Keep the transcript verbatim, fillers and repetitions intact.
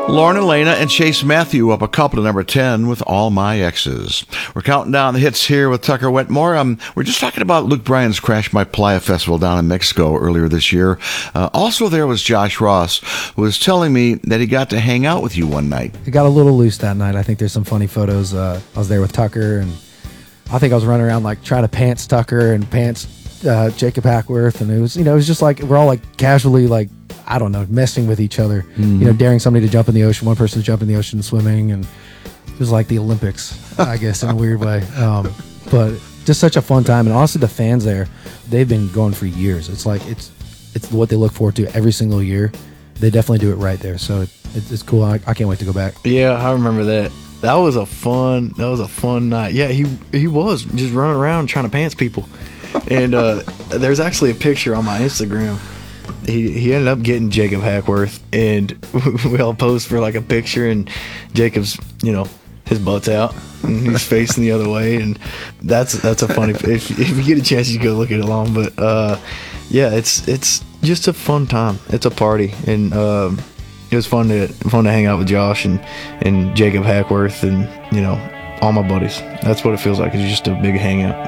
Lauren Elena and Chase Matthew up a couple to number ten with All My Exes. We're counting down the hits here with Tucker Wetmore. Um, we're just talking about Luke Bryan's Crash My Playa Festival down in Mexico earlier this year. Uh, also there was Josh Ross, who was telling me that he got to hang out with you one night. It got a little loose that night. I think there's some funny photos. Uh, I was there with Tucker, and I think I was running around like trying to pants Tucker and pants uh, Jacob Hackworth, and it was, you know, it was just like we're all like casually like, I don't know, messing with each other, mm-hmm. you know, daring somebody to jump in the ocean, one person to jump in the ocean swimming, and it was like the Olympics, I guess, in a weird way. Um, but just such a fun time, and honestly, the fans there, they've been going for years. It's like it's it's what they look forward to every single year. They definitely do it right there, so it, it, it's cool. I, I can't wait to go back. Yeah, I remember that. That was a fun. That was a fun night. Yeah, he he was just running around trying to pants people, and uh, there's actually a picture on my Instagram. He he ended up getting Jacob Hackworth, and we all posed for like a picture, and Jacob's, you know, his butt's out and he's facing the other way, and that's that's a funny. If if you get a chance, you go look at it along. But uh, yeah, it's it's just a fun time. It's a party, and um, it was fun to fun to hang out with Josh and and Jacob Hackworth, and you know, all my buddies. That's what it feels like. It's just a big hangout.